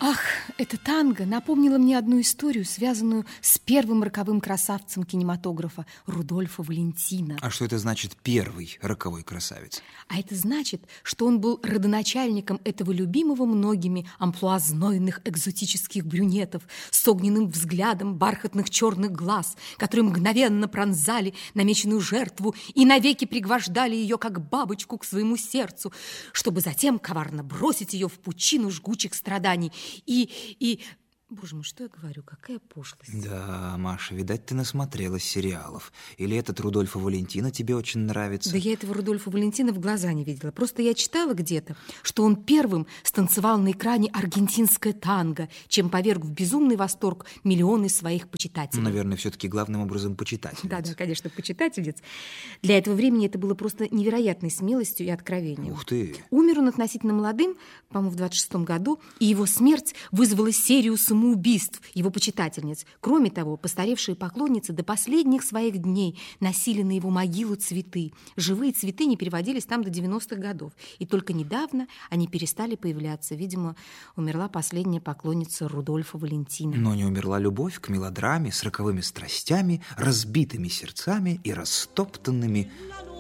Ах, эта танго напомнила мне одну историю, связанную с первым роковым красавцем кинематографа Рудольфо Валентино. А что это значит «первый роковой красавец»? А это значит, что он был родоначальником этого любимого многими амплуа знойных экзотических брюнетов с огненным взглядом бархатных черных глаз, которые мгновенно пронзали намеченную жертву и навеки пригвождали ее, как бабочку, к своему сердцу, чтобы затем коварно бросить ее в пучину жгучих страданий. И... Боже мой, что я говорю? Какая пошлость. Да, Маша, видать, ты насмотрелась сериалов. Или этот Рудольфо Валентино тебе очень нравится? Да я этого Рудольфа Валентино в глаза не видела. Просто я читала где-то, что он первым станцевал на экране аргентинское танго, чем поверг в безумный восторг миллионы своих почитателей. Наверное, все-таки главным образом почитательниц. Да, конечно, почитательниц. Для этого времени это было просто невероятной смелостью и откровением. Ух ты! Умер он относительно молодым, по-моему, в 26-м году, и его смерть вызвала серию самоубийств его почитательниц. Кроме того, постаревшие поклонницы до последних своих дней носили на его могилу цветы. Живые цветы не переводились там до 90-х годов. И только недавно они перестали появляться. Видимо, умерла последняя поклонница Рудольфа Валентино. Но не умерла любовь к мелодраме с роковыми страстями, разбитыми сердцами и растоптанными